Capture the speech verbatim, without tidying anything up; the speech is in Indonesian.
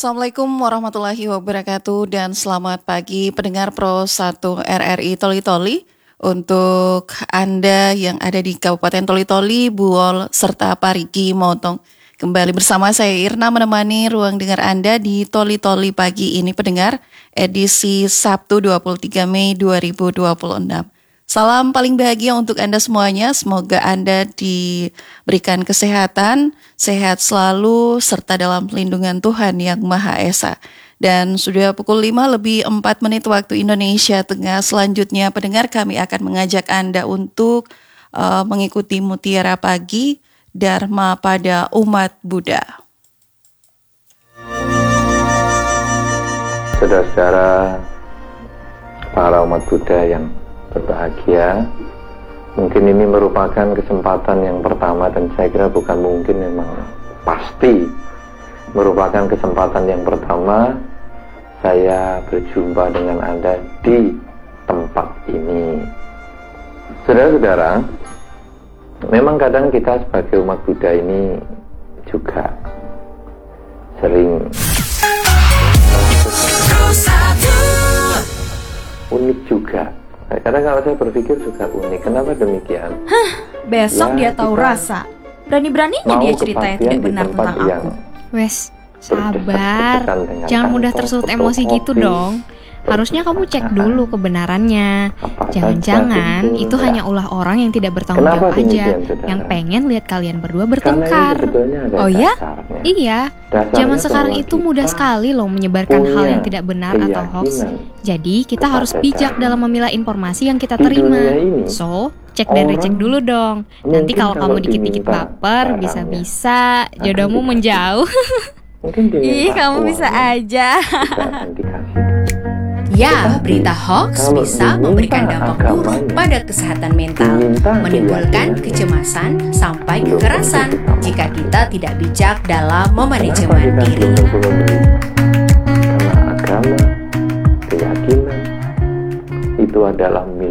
Assalamualaikum warahmatullahi wabarakatuh dan selamat pagi pendengar Pro satu R R I Toli-Toli. Untuk Anda yang ada di Kabupaten Toli-Toli, Buol, serta Parigi, Motong. Kembali bersama saya Irna menemani ruang dengar Anda di Toli-Toli pagi ini pendengar, edisi Sabtu dua puluh tiga Mei dua ribu dua puluh enam. Salam paling bahagia untuk Anda semuanya, semoga Anda diberikan kesehatan, sehat selalu, serta dalam pelindungan Tuhan Yang Maha Esa. Dan sudah pukul lima lebih empat menit waktu Indonesia Tengah. Selanjutnya pendengar, kami akan mengajak Anda untuk uh, mengikuti Mutiara Pagi Dharma pada Umat Buddha. Saudara-saudara, para umat Buddha yang berbahagia, mungkin ini merupakan kesempatan yang pertama, dan saya kira bukan mungkin, memang pasti merupakan kesempatan yang pertama saya berjumpa dengan Anda di tempat ini. Saudara-saudara, memang kadang kita sebagai umat Buddha ini juga sering unik juga. Kadang kalau saya berpikir juga unik. Kenapa demikian? Hah, besok ya, dia tahu rasa. Berani-beraninya dia cerita yang tidak benar tentang aku. Wes, sabar. Jangan mudah tersulut emosi gitu dong. Harusnya kamu cek dulu kebenarannya. Jangan-jangan itu hanya ulah orang yang tidak bertanggung jawab aja, yang pengen lihat kalian berdua bertengkar. Oh ya? Iya. Zaman sekarang itu mudah sekali loh menyebarkan hal yang tidak benar atau hoax. Jadi kita harus bijak dalam memilah informasi yang kita terima. So, cek dan recek dulu dong. Nanti kalau kamu dikit-dikit baper, bisa-bisa jodohmu menjauh. Ih, kamu bisa aja. Ya, berita hoax bisa memberikan dampak buruk pada kesehatan mental, menimbulkan kecemasan sampai kekerasan jika kita tidak bijak dalam memanajemen diri. Karena agama, keyakinan itu adalah